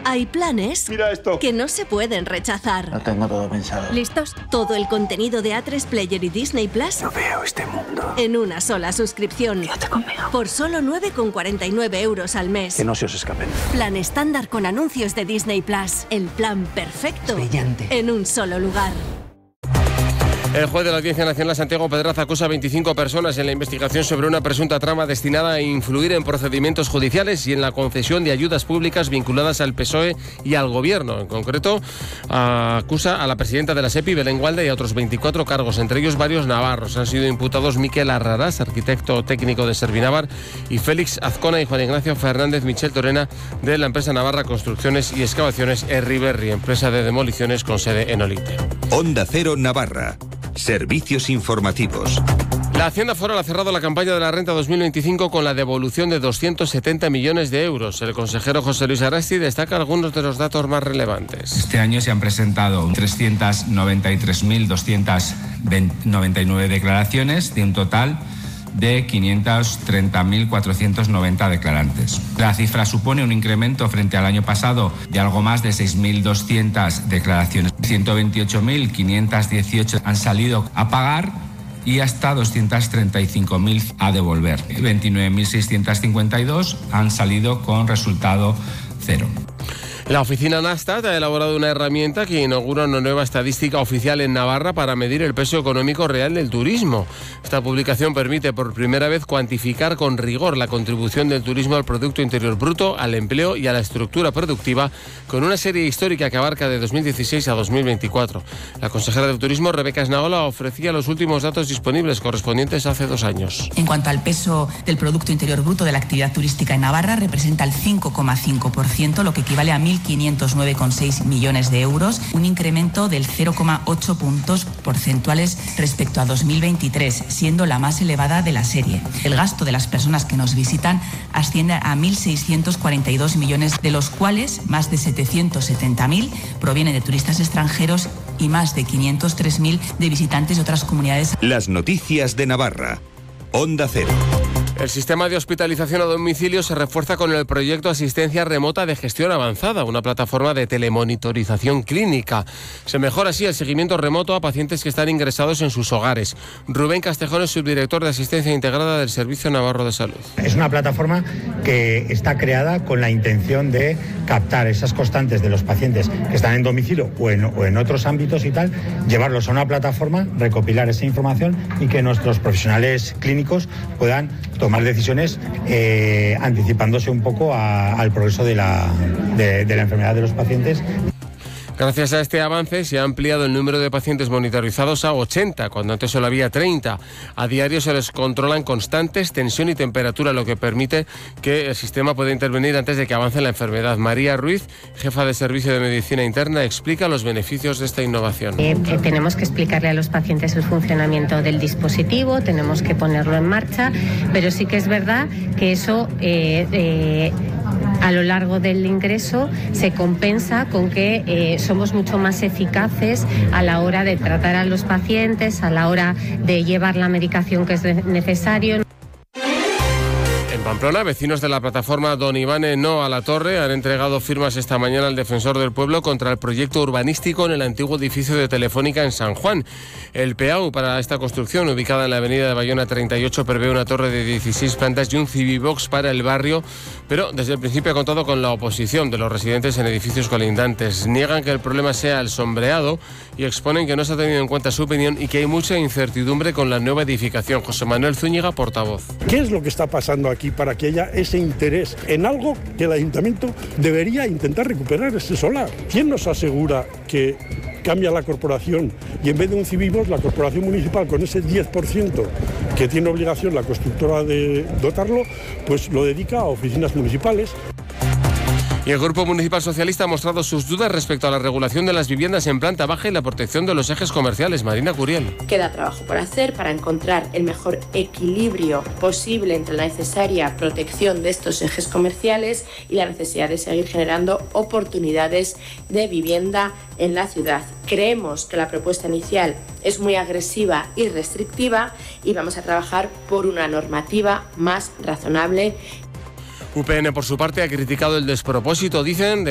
Hay planes Mira esto. que no se pueden rechazar. Lo tengo todo pensado. ¿Listos? Todo el contenido de A3 Player y Disney Plus No veo este mundo. en una sola suscripción. Quédate conmigo. Por solo 9,49 euros al mes. Que no se os escapen. Plan estándar con anuncios de Disney Plus. El plan perfecto. Brillante. En un solo lugar. El juez de la Audiencia Nacional, Santiago Pedraza, acusa a 25 personas en la investigación sobre una presunta trama destinada a influir en procedimientos judiciales y en la concesión de ayudas públicas vinculadas al PSOE y al Gobierno. En concreto, acusa a la presidenta de la SEPI, Belén Gualde, y a otros 24 cargos, entre ellos varios navarros. Han sido imputados Miquel Arrarás, arquitecto técnico de Servinavar, y Félix Azcona y Juan Ignacio Fernández Michel Torena, de la empresa navarra Construcciones y Excavaciones Erriberri, empresa de demoliciones con sede en Olite. Onda Cero Navarra. Servicios informativos. La Hacienda Foral ha cerrado la campaña de la renta 2025 con la devolución de 270 millones de euros. El consejero José Luis Arasti destaca algunos de los datos más relevantes. Este año se han presentado 393.299 declaraciones de un total de 530.490 declarantes. La cifra supone un incremento frente al año pasado de algo más de 6.200 declaraciones. 128.518 han salido a pagar y hasta 235.000 a devolver. 29.652 han salido con resultado cero. La oficina Nastat ha elaborado una herramienta que inaugura una nueva estadística oficial en Navarra para medir el peso económico real del turismo. Esta publicación permite por primera vez cuantificar con rigor la contribución del turismo al Producto Interior Bruto, al empleo y a la estructura productiva, con una serie histórica que abarca de 2016 a 2024. La consejera de Turismo, Rebeca Esnaola, ofrecía los últimos datos disponibles correspondientes a hace 2 años. En cuanto al peso del Producto Interior Bruto de la actividad turística en Navarra, representa el 5,5%, lo que equivale a 1.509,6 millones de euros, un incremento del 0,8 puntos porcentuales respecto a 2023, siendo la más elevada de la serie. El gasto de las personas que nos visitan asciende a 1.642 millones, de los cuales más de 770.000 provienen de turistas extranjeros y más de 503.000 de visitantes de otras comunidades. Las noticias de Navarra. Onda Cero. El sistema de hospitalización a domicilio se refuerza con el proyecto Asistencia Remota de Gestión Avanzada, una plataforma de telemonitorización clínica. Se mejora así el seguimiento remoto a pacientes que están ingresados en sus hogares. Rubén Castejón es subdirector de Asistencia Integrada del Servicio Navarro de Salud. Es una plataforma que está creada con la intención de captar esas constantes de los pacientes que están en domicilio o en otros ámbitos y tal, llevarlos a una plataforma, recopilar esa información y que nuestros profesionales clínicos puedan tomar decisiones anticipándose un poco al progreso de la enfermedad de los pacientes. Gracias a este avance se ha ampliado el número de pacientes monitorizados a 80, cuando antes solo había 30. A diario se les controlan constantes, tensión y temperatura, lo que permite que el sistema pueda intervenir antes de que avance la enfermedad. María Ruiz, jefa de Servicio de Medicina Interna, explica los beneficios de esta innovación. Tenemos que explicarle a los pacientes el funcionamiento del dispositivo, tenemos que ponerlo en marcha, pero sí que es verdad que eso a lo largo del ingreso se compensa con que somos mucho más eficaces a la hora de tratar a los pacientes, a la hora de llevar la medicación que es necesario. En Pamplona, vecinos de la plataforma Don Ivane No a la Torre han entregado firmas esta mañana al Defensor del Pueblo contra el proyecto urbanístico en el antiguo edificio de Telefónica en San Juan. El PEAU para esta construcción, ubicada en la avenida de Bayona 38, prevé una torre de 16 plantas y un Civibox para el barrio, pero desde el principio ha contado con la oposición de los residentes en edificios colindantes. Niegan que el problema sea el sombreado y exponen que no se ha tenido en cuenta su opinión y que hay mucha incertidumbre con la nueva edificación. José Manuel Zúñiga, portavoz. ¿Qué es lo que está pasando aquí para que haya ese interés en algo que el ayuntamiento debería intentar recuperar, ese solar? ¿Quién nos asegura que cambia la corporación y en vez de un Civibos, la corporación municipal con ese 10% que tiene obligación la constructora de dotarlo, pues lo dedica a oficinas municipales? Y el Grupo Municipal Socialista ha mostrado sus dudas respecto a la regulación de las viviendas en planta baja y la protección de los ejes comerciales. Marina Curiel. Queda trabajo por hacer para encontrar el mejor equilibrio posible entre la necesaria protección de estos ejes comerciales y la necesidad de seguir generando oportunidades de vivienda en la ciudad. Creemos que la propuesta inicial es muy agresiva y restrictiva y vamos a trabajar por una normativa más razonable. UPN, por su parte, ha criticado el despropósito, dicen, de